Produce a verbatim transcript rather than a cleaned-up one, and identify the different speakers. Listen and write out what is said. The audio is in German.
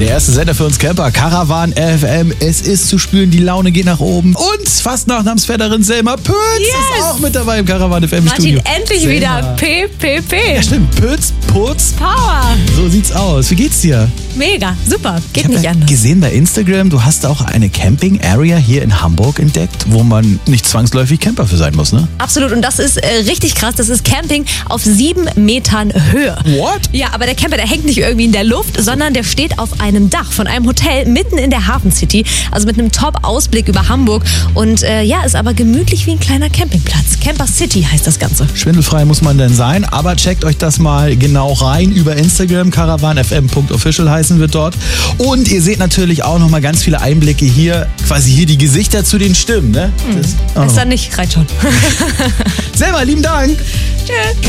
Speaker 1: der erste Sender für uns Camper, Caravan F M. Es ist zu spüren, die Laune geht nach oben. Und Fastnacht-Namensvetterin Selma Pötz yes. ist auch mit dabei im Caravan F M
Speaker 2: Martin,
Speaker 1: Studio.
Speaker 2: endlich
Speaker 1: Selma.
Speaker 2: wieder P P P.
Speaker 1: Ja stimmt, Pötz, Putz.
Speaker 2: Power.
Speaker 1: So sieht's aus. Wie geht's dir?
Speaker 2: Mega, super, geht
Speaker 1: ich
Speaker 2: nicht
Speaker 1: ja
Speaker 2: anders.
Speaker 1: gesehen bei Instagram, du hast auch eine Camping-Area hier in Hamburg entdeckt, wo man nicht zwangsläufig Camper für sein muss, ne?
Speaker 2: Absolut, und das ist äh, richtig krass. Das ist Camping auf sieben Metern Höhe.
Speaker 1: What?
Speaker 2: Ja, aber der Camper, der hängt nicht irgendwie in der Luft, sondern der steht auf einem Dach von einem Hotel mitten in der Hafen City. Also mit einem Top-Ausblick über Hamburg. Und äh, ja, ist aber gemütlich wie ein kleiner Campingplatz. Camper City heißt das Ganze.
Speaker 1: Schwindelfrei muss man denn sein, aber checkt euch das mal genau rein über Instagram. caravan f m punkt official heißen wir dort. Und ihr seht natürlich auch nochmal ganz viele Einblicke hier, quasi hier die Gesichter zu den Stimmen, ne?
Speaker 2: Hm.
Speaker 1: Das, oh.
Speaker 2: Ist dann nicht, reicht schon.
Speaker 1: Selma, lieben Dank.
Speaker 2: Tschüss.